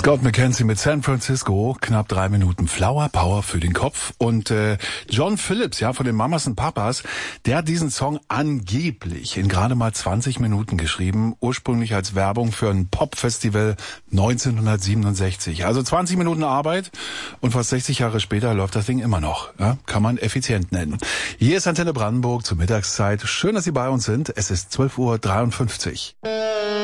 Scott McKenzie mit San Francisco, knapp 3 Minuten Flower Power für den Kopf. Und John Phillips, ja, von den Mamas und Papas, der hat diesen Song angeblich in gerade mal 20 Minuten geschrieben, ursprünglich als Werbung für ein Popfestival 1967. Also 20 Minuten Arbeit und fast 60 Jahre später läuft das Ding immer noch. Ja, kann man effizient nennen. Hier ist Antenne Brandenburg zur Mittagszeit. Schön, dass Sie bei uns sind. Es ist 12:53 Uhr.